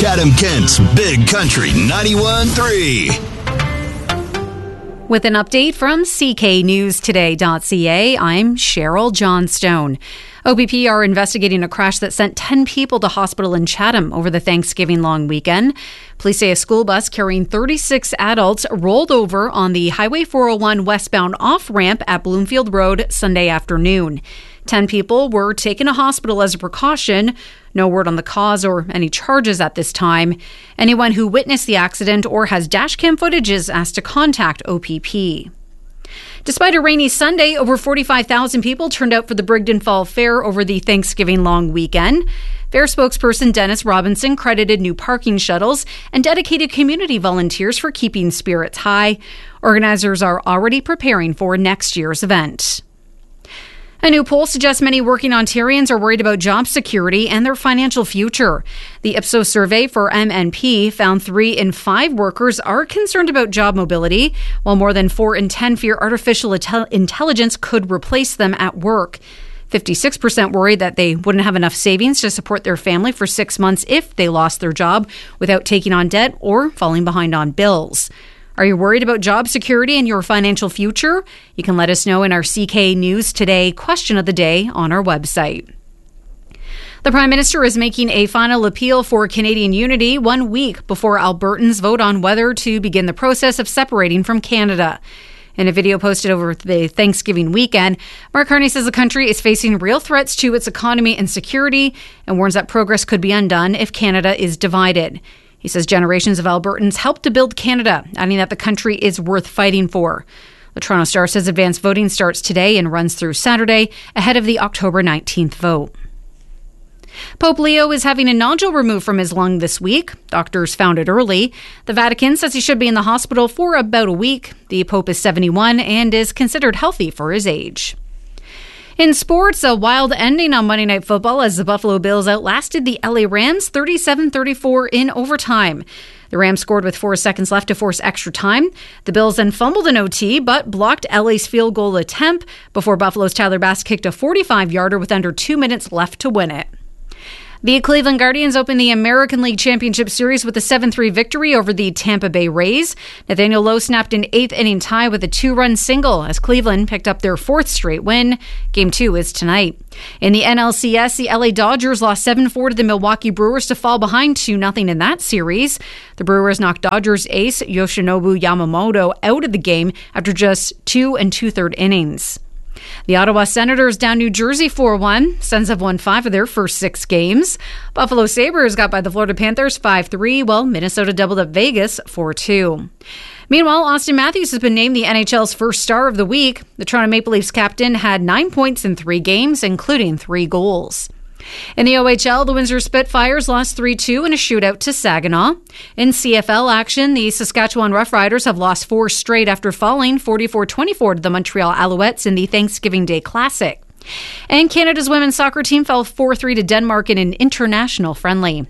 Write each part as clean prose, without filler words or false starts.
Chatham-Kent's Big Country 91.3. With an update from cknewstoday.ca, I'm Cheryl Johnstone. OPP are investigating a crash that sent 10 people to hospital in Chatham over the Thanksgiving long weekend. Police say a school bus carrying 36 adults rolled over on the Highway 401 westbound off-ramp at Bloomfield Road Sunday afternoon. 10 people were taken to hospital as a precaution. No word on the cause or any charges at this time. Anyone who witnessed the accident or has dashcam footage is asked to contact OPP. Despite a rainy Sunday, over 45,000 people turned out for the Brigden Fall Fair over the Thanksgiving long weekend. Fair spokesperson Dennis Robinson credited new parking shuttles and dedicated community volunteers for keeping spirits high. Organizers are already preparing for next year's event. A new poll suggests many working Ontarians are worried about job security and their financial future. The Ipsos survey for MNP found 3 in 5 workers are concerned about job mobility, while more than 4 in 10 fear artificial intelligence could replace them at work. 56% worried that they wouldn't have enough savings to support their family for 6 months if they lost their job without taking on debt or falling behind on bills. Are you worried about job security and your financial future? You can let us know in our CK News Today question of the day on our website. The Prime Minister is making a final appeal for Canadian unity 1 week before Albertans vote on whether to begin the process of separating from Canada. In a video posted over the Thanksgiving weekend, Mark Carney says the country is facing real threats to its economy and security and warns that progress could be undone if Canada is divided. He says generations of Albertans helped to build Canada, adding that the country is worth fighting for. The Toronto Star says advanced voting starts today and runs through Saturday ahead of the October 19th vote. Pope Leo is having a nodule removed from his lung this week. Doctors found it early. The Vatican says he should be in the hospital for about a week. The Pope is 71 and is considered healthy for his age. In sports, a wild ending on Monday Night Football as the Buffalo Bills outlasted the LA Rams 37-34 in overtime. The Rams scored with 4 seconds left to force extra time. The Bills then fumbled in OT, but blocked LA's field goal attempt before Buffalo's Tyler Bass kicked a 45-yarder with under 2 minutes left to win it. The Cleveland Guardians opened the American League Championship Series with a 7-3 victory over the Tampa Bay Rays. Nathaniel Lowe snapped an 8th-inning tie with a 2-run single as Cleveland picked up their 4th straight win. Game 2 is tonight. In the NLCS, the LA Dodgers lost 7-4 to the Milwaukee Brewers to fall behind 2-0 in that series. The Brewers knocked Dodgers ace Yoshinobu Yamamoto out of the game after just 2 2/3 innings. The Ottawa Senators down New Jersey 4-1. Sens have won 5 of their first 6 games. Buffalo Sabres got by the Florida Panthers 5-3, while Minnesota doubled up Vegas 4-2. Meanwhile, Austin Matthews has been named the NHL's first star of the week. The Toronto Maple Leafs captain had 9 points in 3 games, including 3 goals. In the OHL, the Windsor Spitfires lost 3-2 in a shootout to Saginaw. In CFL action, the Saskatchewan Roughriders have lost 4 straight after falling 44-24 to the Montreal Alouettes in the Thanksgiving Day Classic. And Canada's women's soccer team fell 4-3 to Denmark in an international friendly.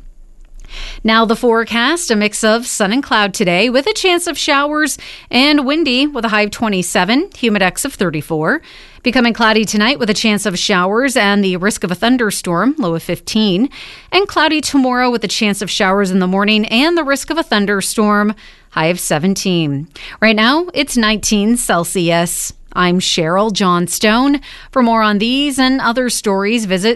Now the forecast, a mix of sun and cloud today with a chance of showers and windy with a high of 27, humidex of 34. Becoming cloudy tonight with a chance of showers and the risk of a thunderstorm, low of 15. And cloudy tomorrow with a chance of showers in the morning and the risk of a thunderstorm, high of 17. Right now, it's 19 Celsius. I'm Cheryl Johnstone. For more on these and other stories, visit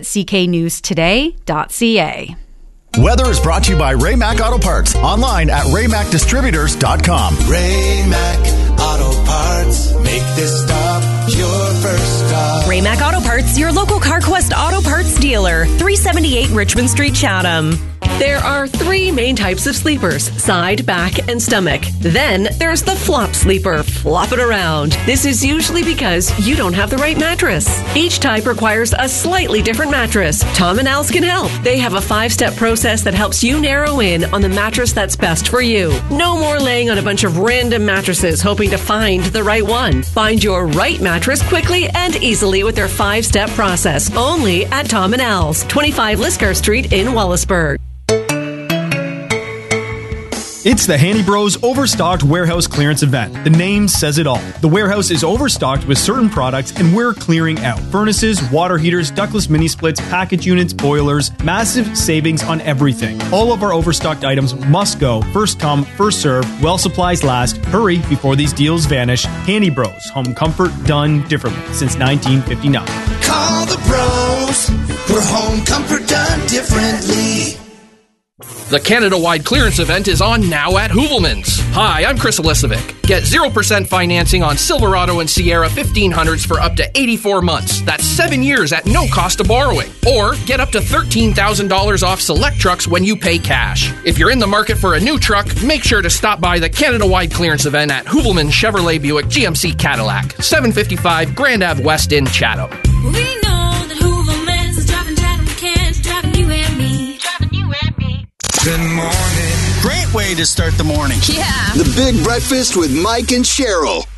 cknewstoday.ca. Weather is brought to you by Ray-Mac Auto Parts. Online at raymacdistributors.com. Ray-Mac Auto Parts. Make this stop your first stop. Ray-Mac Auto Parts, your local CarQuest Auto Parts dealer. 378 Richmond Street, Chatham. There are 3 main types of sleepers: side, back, and stomach. Then there's the flop sleeper. Flop it around. This is usually because you don't have the right mattress. Each type requires a slightly different mattress. Tom and Al's can help. They have a 5-step process that helps you narrow in on the mattress that's best for you. No more laying on a bunch of random mattresses hoping to find the right one. Find your right mattress quickly and easily with their 5-step process. Only at Tom and Al's, 25 Liscar Street in Wallaceburg. It's the Handy Bros Overstocked Warehouse Clearance Event. The name says it all. The warehouse is overstocked with certain products and we're clearing out. Furnaces, water heaters, ductless mini splits, package units, boilers, massive savings on everything. All of our overstocked items must go. First come, first serve, while supplies last. Hurry before these deals vanish. Handy Bros, home comfort done differently since 1959. Call the bros for home comfort done differently. The Canada-wide clearance event is on now at Hoovelmans. Hi, I'm Chris Elisovic. Get 0% financing on Silverado and Sierra 1500s for up to 84 months. That's 7 years at no cost of borrowing. Or get up to $13,000 off select trucks when you pay cash. If you're in the market for a new truck, make sure to stop by the Canada-wide clearance event at Hoovelmans Chevrolet Buick GMC Cadillac, 755 Grand Ave West in Chatham. We know that Hoovelmans is driving Chatham kids, driving you and me, driving you and me. Good morning. Great way to start the morning. Yeah. The Big Breakfast with Mike and Cheryl.